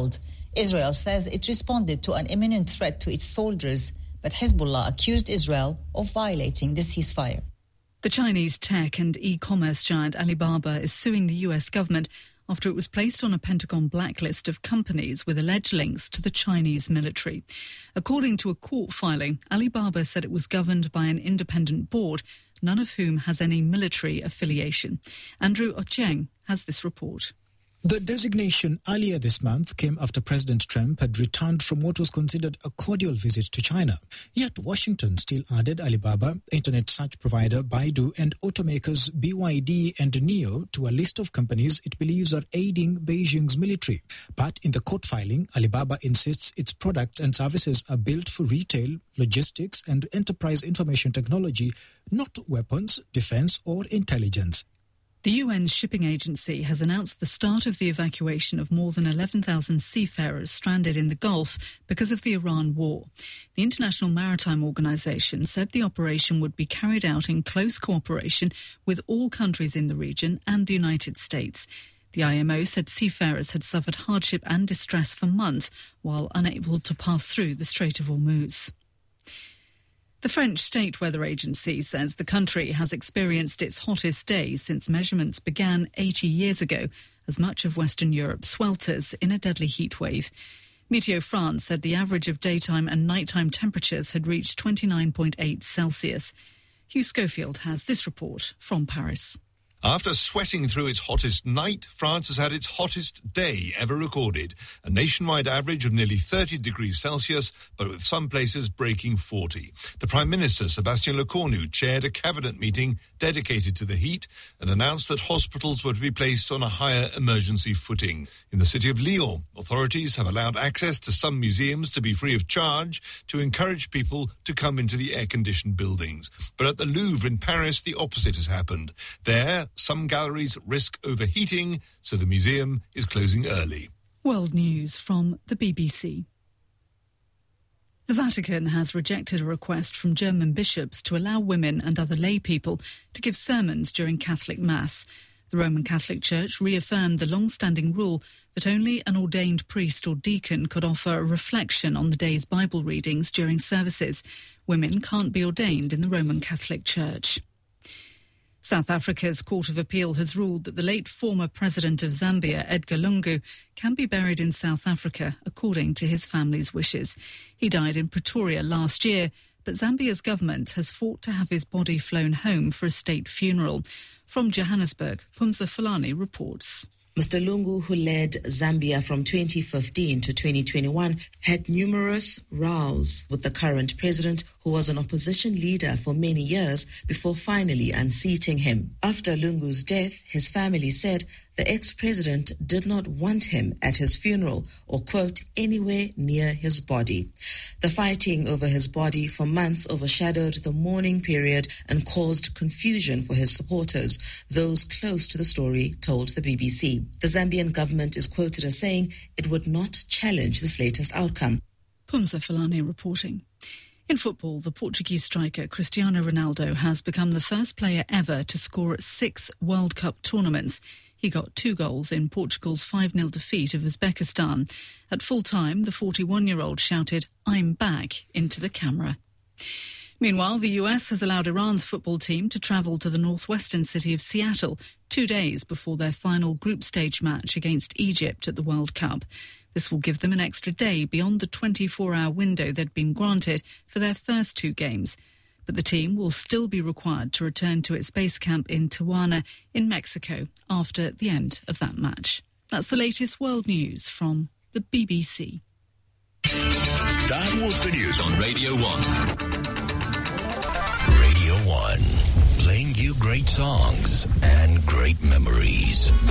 held. Israel says it responded to an imminent threat to its soldiers, but Hezbollah accused Israel of violating the ceasefire. The Chinese tech and e-commerce giant Alibaba is suing the US government after it was placed on a Pentagon blacklist of companies with alleged links to the Chinese military. According to a court filing, Alibaba said it was governed by an independent board, none of whom has any military affiliation. Andrew Ocheng has this report. The designation earlier this month came after President Trump had returned from what was considered a cordial visit to China. Yet Washington still added Alibaba, internet search provider Baidu and automakers BYD and NIO to a list of companies it believes are aiding Beijing's military. But in the court filing, Alibaba insists its products and services are built for retail, logistics and enterprise information technology, not weapons, defense or intelligence. The UN Shipping Agency has announced the start of the evacuation of more than 11,000 seafarers stranded in the Gulf because of the Iran war. The International Maritime Organization said the operation would be carried out in close cooperation with all countries in the region and the United States. The IMO said seafarers had suffered hardship and distress for months while unable to pass through the Strait of Hormuz. The French State Weather Agency says the country has experienced its hottest day since measurements began 80 years ago, as much of Western Europe swelters in a deadly heatwave. Meteo France said the average of daytime and nighttime temperatures had reached 29.8 Celsius. Hugh Schofield has this report from Paris. After sweating through its hottest night, France has had its hottest day ever recorded, a nationwide average of nearly 30 degrees Celsius, but with some places breaking 40. The Prime Minister, Sébastien Lecornu, chaired a cabinet meeting dedicated to the heat and announced that hospitals were to be placed on a higher emergency footing. In the city of Lyon, authorities have allowed access to some museums to be free of charge to encourage people to come into the air-conditioned buildings. But at the Louvre in Paris, the opposite has happened. There, some galleries risk overheating, so the museum is closing early. World News from the BBC. The Vatican has rejected a request from German bishops to allow women and other lay people to give sermons during Catholic Mass. The Roman Catholic Church reaffirmed the long-standing rule that only an ordained priest or deacon could offer a reflection on the day's Bible readings during services. Women can't be ordained in the Roman Catholic Church. South Africa's Court of Appeal has ruled that the late former president of Zambia, Edgar Lungu, can be buried in South Africa according to his family's wishes. He died in Pretoria last year, but Zambia's government has fought to have his body flown home for a state funeral. From Johannesburg, Pumza Fulani reports. Mr. Lungu, who led Zambia from 2015 to 2021, had numerous rows with the current president, who was an opposition leader for many years before finally unseating him. After Lungu's death, his family said the ex-president did not want him at his funeral or, quote, anywhere near his body. The fighting over his body for months overshadowed the mourning period and caused confusion for his supporters. Those close to the story told the BBC. The Zambian government is quoted as saying it would not challenge this latest outcome. Pumza Fulani reporting. In football, the Portuguese striker Cristiano Ronaldo has become the first player ever to score at 6 World Cup tournaments. He got 2 goals in Portugal's 5-0 defeat of Uzbekistan. At full-time, the 41-year-old shouted, "I'm back," into the camera. Meanwhile, the US has allowed Iran's football team to travel to the northwestern city of Seattle 2 days before their final group stage match against Egypt at the World Cup. This will give them an extra day beyond the 24-hour window they'd been granted for their first 2 games. But the team will still be required to return to its base camp in Tijuana in Mexico after the end of that match. That's the latest world news from the BBC. That was the news on Radio 1. Radio 1, playing you great songs and great memories.